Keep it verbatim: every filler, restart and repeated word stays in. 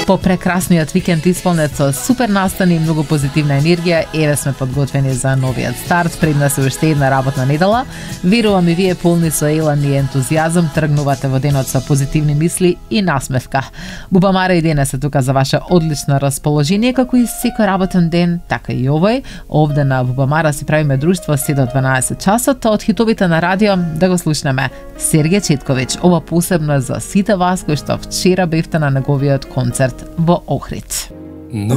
По прекрасниот викенд исполнет со супер настани и многу позитивна енергија, еве сме подготвени за новиот старт, пред нас е уште една работна недела. Верувам и вие полни со елан и ентузијазам тргнувате во денот со позитивни мисли и насмевка. Бубамара и денес е тука за ваше одлично расположение, како и секој работен ден, така и овој. Овде на Бубамара си правиме друштво седем до дванаесет часот, од хитовите на радио да го слушнеме Сергеј Четковиќ. Ова посебно е за сите вас кои што вчера бевте на неговиот концерт во Охрид.